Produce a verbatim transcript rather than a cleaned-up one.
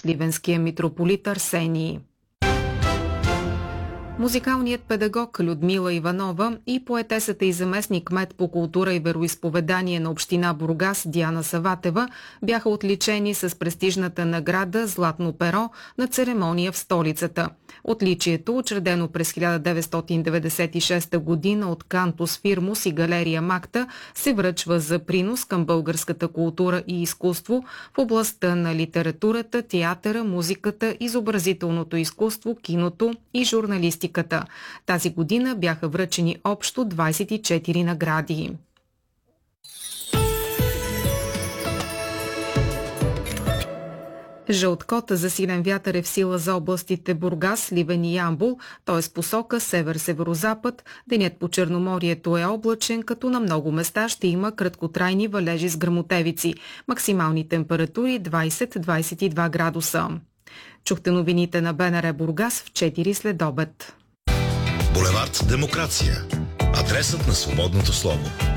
сливенския митрополит Арсений. Музикалният педагог Людмила Иванова и поетесата и заместник-кмет по култура и вероизповедание на община Бургас Диана Саватева бяха отличени с престижната награда «Златно перо» на церемония в столицата. Отличието, учредено през хиляда деветстотин деветдесет и шеста година от Кантус Фирмус и галерия Макта, се връчва за принос към българската култура и изкуство в областта на литературата, театъра, музиката, изобразителното изкуство, киното и журналистиката. Тази година бяха връчени общо двадесет и четири награди. Жълт код за силен вятър е в сила за областите Бургас, Сливен и Ямбол, т.е. посока север-северозапад. Денят по Черноморието е облачен, като на много места ще има краткотрайни валежи с гръмотевици. Максимални температури двадесет до двадесет и два градуса. Чухте новините на БНР Бургас в четири след обед. Булевард Демокрация. Адресът на свободното слово.